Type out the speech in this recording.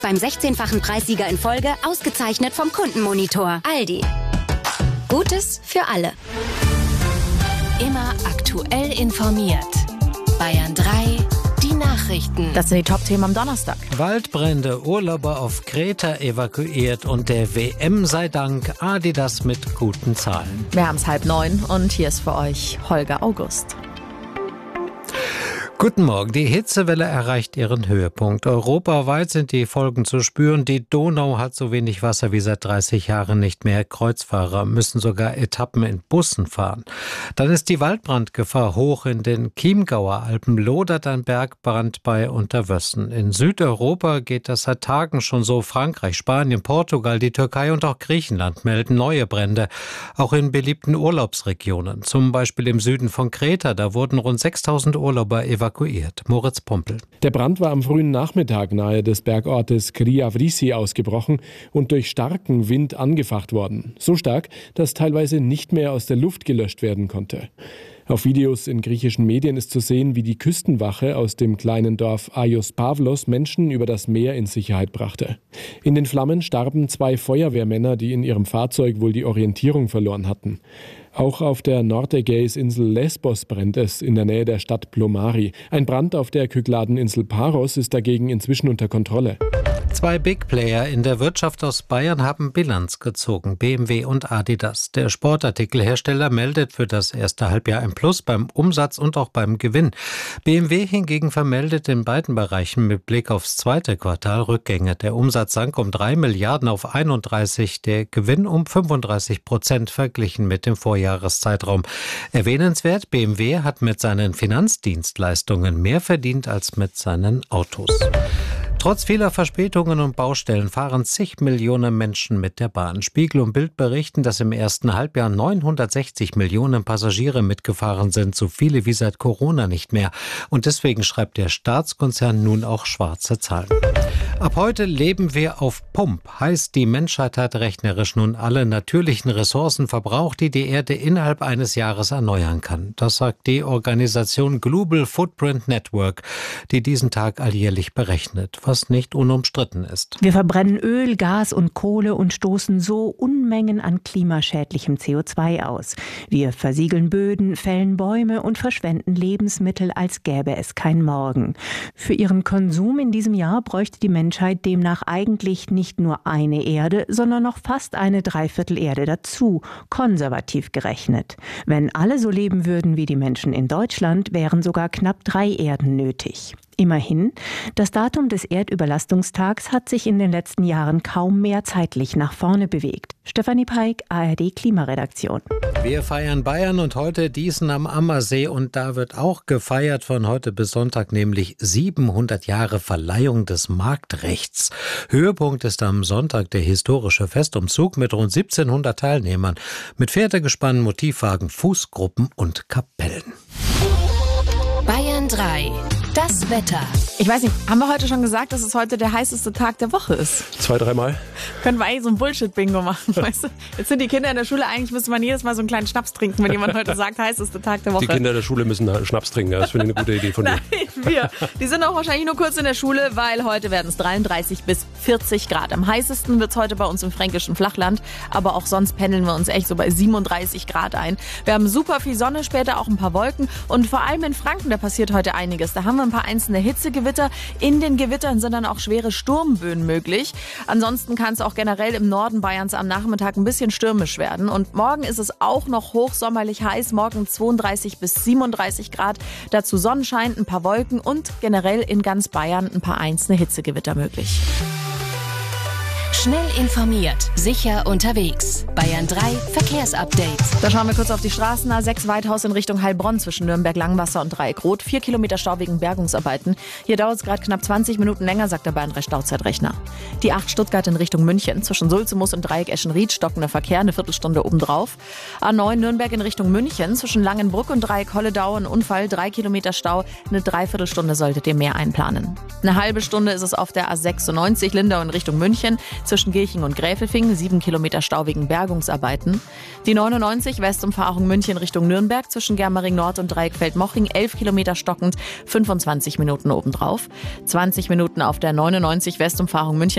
Beim 16-fachen Preissieger in Folge ausgezeichnet vom Kundenmonitor. Aldi. Gutes für alle. Immer aktuell informiert. Bayern 3, die Nachrichten. Das sind die Top-Themen am Donnerstag. Waldbrände, Urlauber auf Kreta evakuiert und der WM sei Dank Adidas mit guten Zahlen. Wir haben es 8:30 und hier ist für euch Holger August. Guten Morgen. Die Hitzewelle erreicht ihren Höhepunkt. Europaweit sind die Folgen zu spüren. Die Donau hat so wenig Wasser wie seit 30 Jahren nicht mehr. Kreuzfahrer müssen sogar Etappen in Bussen fahren. Dann ist die Waldbrandgefahr hoch. In den Chiemgauer Alpen lodert ein Bergbrand bei Unterwössen. In Südeuropa geht das seit Tagen schon so. Frankreich, Spanien, Portugal, die Türkei und auch Griechenland melden neue Brände. Auch in beliebten Urlaubsregionen. Zum Beispiel im Süden von Kreta. Da wurden rund 6.000 Urlauber evakuiert. Moritz Pompel. Der Brand war am frühen Nachmittag nahe des Bergortes Kriavrisi ausgebrochen und durch starken Wind angefacht worden. So stark, dass teilweise nicht mehr aus der Luft gelöscht werden konnte. Auf Videos in griechischen Medien ist zu sehen, wie die Küstenwache aus dem kleinen Dorf Aios Pavlos Menschen über das Meer in Sicherheit brachte. In den Flammen starben 2 Feuerwehrmänner, die in ihrem Fahrzeug wohl die Orientierung verloren hatten. Auch auf der Nordägäisinsel Lesbos brennt es in der Nähe der Stadt Plomari. Ein Brand auf der Kykladeninsel Paros ist dagegen inzwischen unter Kontrolle. 2 Big Player in der Wirtschaft aus Bayern haben Bilanz gezogen, BMW und Adidas. Der Sportartikelhersteller meldet für das erste Halbjahr ein Plus beim Umsatz und auch beim Gewinn. BMW hingegen vermeldet in beiden Bereichen mit Blick aufs zweite Quartal Rückgänge. Der Umsatz sank um 3 Milliarden auf 31, der Gewinn um 35% verglichen mit dem Vorjahreszeitraum. Erwähnenswert, BMW hat mit seinen Finanzdienstleistungen mehr verdient als mit seinen Autos. Trotz vieler Verspätungen und Baustellen fahren zig Millionen Menschen mit der Bahn. Spiegel und Bild berichten, dass im ersten Halbjahr 960 Millionen Passagiere mitgefahren sind, so viele wie seit Corona nicht mehr. Und deswegen schreibt der Staatskonzern nun auch schwarze Zahlen. Ab heute leben wir auf Pump. Heißt, die Menschheit hat rechnerisch nun alle natürlichen Ressourcen verbraucht, die die Erde innerhalb eines Jahres erneuern kann. Das sagt die Organisation Global Footprint Network, die diesen Tag alljährlich berechnet, was nicht unumstritten ist. Wir verbrennen Öl, Gas und Kohle und stoßen so Unmengen an klimaschädlichem CO2 aus. Wir versiegeln Böden, fällen Bäume und verschwenden Lebensmittel, als gäbe es kein Morgen. Für ihren Konsum in diesem Jahr bräuchte die Menschheit demnach eigentlich nicht nur eine Erde, sondern noch fast eine Dreiviertel Erde dazu, konservativ gerechnet. Wenn alle so leben würden wie die Menschen in Deutschland, wären sogar knapp 3 Erden nötig. Immerhin, das Datum des Erdüberlastungstags hat sich in den letzten Jahren kaum mehr zeitlich nach vorne bewegt. Stefanie Peik, ARD Klimaredaktion. Wir feiern Bayern und heute Diesen am Ammersee und da wird auch gefeiert von heute bis Sonntag, nämlich 700 Jahre Verleihung des Marktrechts. Höhepunkt ist am Sonntag der historische Festumzug mit rund 1700 Teilnehmern, mit Pferdegespannen, Motivwagen, Fußgruppen und Kapellen. Bayern 3. Das Wetter. Ich weiß nicht, haben wir heute schon gesagt, dass es heute der heißeste Tag der Woche ist? 2-3 Mal. Können wir eigentlich so ein Bullshit-Bingo machen, weißt du? Jetzt sind die Kinder in der Schule, eigentlich müsste man jedes Mal so einen kleinen Schnaps trinken, wenn jemand heute sagt, heißester Tag der Woche. Die Kinder der Schule müssen Schnaps trinken, das finde ich eine gute Idee von dir. Nein, wir. Die sind auch wahrscheinlich nur kurz in der Schule, weil heute werden es 33 bis 40 Grad. Am heißesten wird es heute bei uns im fränkischen Flachland, aber auch sonst pendeln wir uns echt so bei 37 Grad ein. Wir haben super viel Sonne, später auch ein paar Wolken und vor allem in Franken, da passiert heute einiges. Da haben wir ein paar einzelne Hitzegewitter. In den Gewittern sind dann auch schwere Sturmböen möglich. Ansonsten kann es auch generell im Norden Bayerns am Nachmittag ein bisschen stürmisch werden. Und morgen ist es auch noch hochsommerlich heiß. Morgen 32 bis 37 Grad. Dazu Sonnenschein, ein paar Wolken und generell in ganz Bayern ein paar einzelne Hitzegewitter möglich. Schnell informiert, sicher unterwegs. Bayern 3 Verkehrsupdate. Da schauen wir kurz auf die Straßen. A6 Weithaus in Richtung Heilbronn zwischen Nürnberg-Langwasser und Dreieck-Rot. 4 Kilometer Stau wegen Bergungsarbeiten. Hier dauert es gerade knapp 20 Minuten länger, sagt der Bayern 3 Stauzeitrechner. Die 8 Stuttgart in Richtung München zwischen Sulzemus und Dreieck-Eschenried. Stockender Verkehr, eine Viertelstunde obendrauf. A9 Nürnberg in Richtung München zwischen Langenbrück und Dreieck-Holledau. Ein Unfall, 3 Kilometer Stau. Eine Dreiviertelstunde solltet ihr mehr einplanen. Eine halbe Stunde ist es auf der A96 Lindau in Richtung München. Zwischen Gilching und Gräfelfing 7 Kilometer Stau wegen Bergungsarbeiten. Die 99 Westumfahrung München Richtung Nürnberg zwischen Germering Nord und Dreieckfeld-Moching 11 Kilometer stockend, 25 Minuten obendrauf. 20 Minuten auf der 99 Westumfahrung München